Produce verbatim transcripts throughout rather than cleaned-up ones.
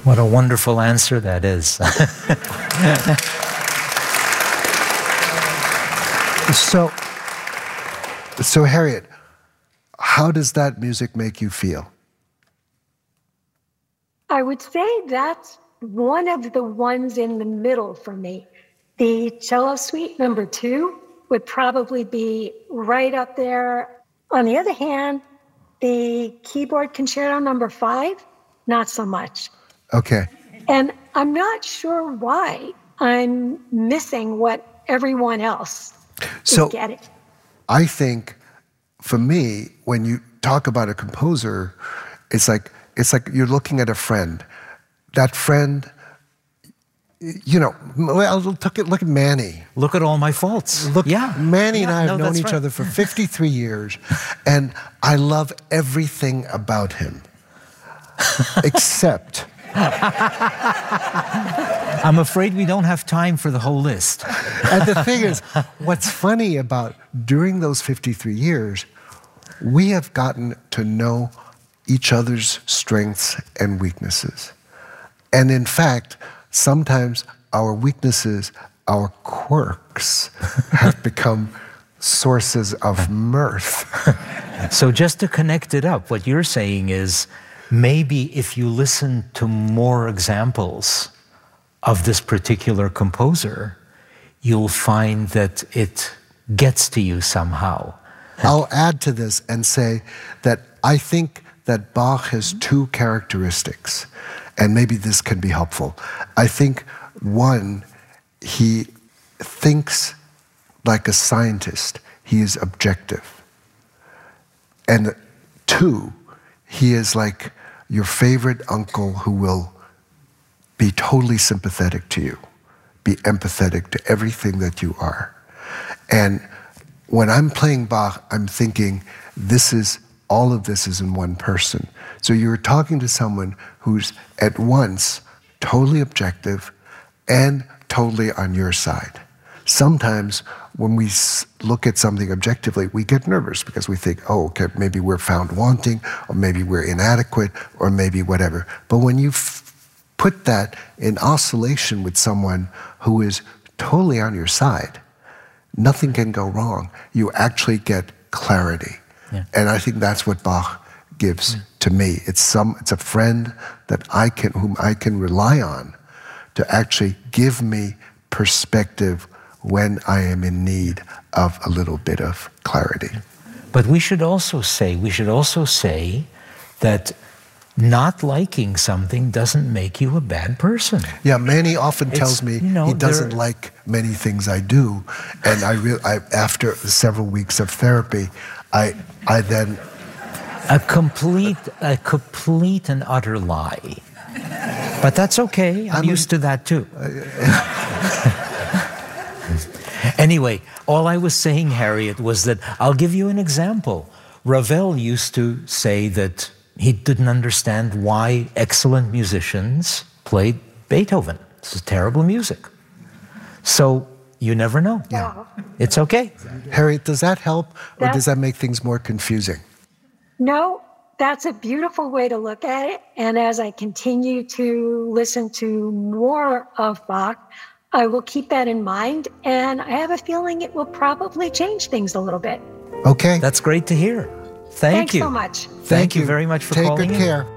What a wonderful answer that is. So, so Harriet, how does that music make you feel? I would say that's one of the ones in the middle for me. The cello suite number two would probably be right up there. On the other hand, the keyboard concerto number five, not so much. Okay. And I'm not sure why I'm missing what everyone else So, is getting. I think, for me, when you talk about a composer, it's like it's like you're looking at a friend. That friend, you know, well, look at look at Manny. Look at all my faults. Look, yeah. Manny and Yeah, I have no, known that's each right. other for fifty-three years, and I love everything about him, except. I'm afraid we don't have time for the whole list. And the thing is, what's funny about during those fifty-three years, we have gotten to know each other's strengths and weaknesses. And in fact, sometimes our weaknesses, our quirks, have become sources of mirth. So just to connect it up, what you're saying is maybe if you listen to more examples of this particular composer, you'll find that it gets to you somehow. I'll add to this and say that I think that Bach has two characteristics, and maybe this can be helpful. I think, one, he thinks like a scientist. He is objective. And two, he is like your favorite uncle who will be totally sympathetic to you, be empathetic to everything that you are. And when I'm playing Bach, I'm thinking, this is, all of this is in one person. So you're talking to someone who's at once totally objective and totally on your side. Sometimes when we look at something objectively, we get nervous because we think, oh, okay, maybe we're found wanting, or maybe we're inadequate, or maybe whatever. But when you f- put that in oscillation with someone who is totally on your side, nothing can go wrong. You actually get clarity. Yeah. And I think that's what Bach gives yeah. to me. It's some, it's a friend that I can, whom I can rely on to actually give me perspective when I am in need of a little bit of clarity. But we should also say, we should also say that not liking something doesn't make you a bad person. Yeah, Manny often It's, tells me you know, he doesn't there- like many things I do, and I, re- I after several weeks of therapy, I I then A complete, a complete and utter lie. But that's okay. I'm, I'm used to that too. Anyway, all I was saying, Harriet, was that I'll give you an example. Ravel used to say that he didn't understand why excellent musicians played Beethoven. This is terrible music. So you never know. Yeah. It's okay. Harriet, does that help, or That- does that make things more confusing? No, that's a beautiful way to look at it. And as I continue to listen to more of Bach, I will keep that in mind. And I have a feeling it will probably change things a little bit. Okay. That's great to hear. Thank Thanks you. so much. Thank you very much for Take calling good in. care.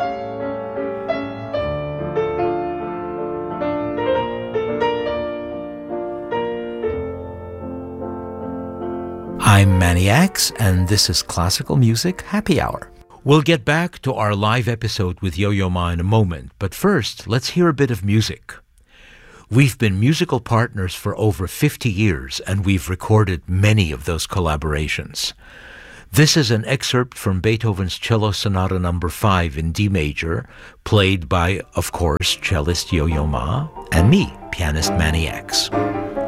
I'm Manny Axe, and this is Classical Music Happy Hour. We'll get back to our live episode with Yo-Yo Ma in a moment, but first, let's hear a bit of music. We've been musical partners for over fifty years, and we've recorded many of those collaborations. This is an excerpt from Beethoven's Cello Sonata number five in D major, played by, of course, cellist Yo-Yo Ma, and me, pianist Manny Axe.